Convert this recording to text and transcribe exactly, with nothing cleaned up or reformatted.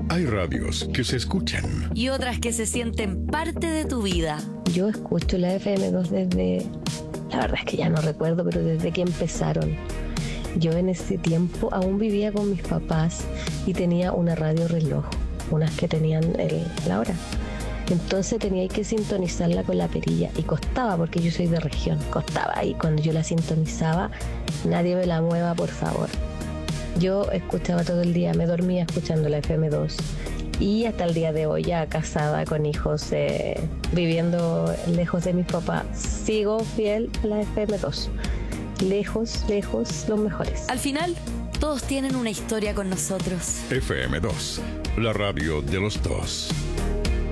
Hay radios que se escuchan y otras que se sienten parte de tu vida. Yo escucho la F M dos desde, la verdad es que ya no recuerdo, pero desde que empezaron. Yo en ese tiempo aún vivía con mis papás y tenía una radio reloj, unas que tenían el, la hora. Entonces tenía que sintonizarla con la perilla y costaba, porque yo soy de región, costaba. Y cuando yo la sintonizaba, nadie me la mueva, por favor. Yo escuchaba todo el día, me dormía escuchando la F M dos y hasta el día de hoy, ya casada con hijos, eh, viviendo lejos de mis papás, sigo fiel a la F M dos. Lejos, lejos, los mejores. Al final, todos tienen una historia con nosotros. F M dos, la radio de los dos.